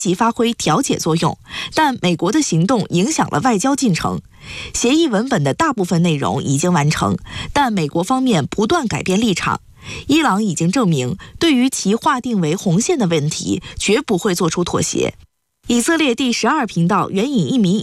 极发挥调解作用，但美国的行动影响了外交进程。协议文本的大部分内容已经完成，但美国方面不断改变立场。伊朗已经证明，对于其划定为红线的问题，绝不会做出妥协。以色列第12频道援引一名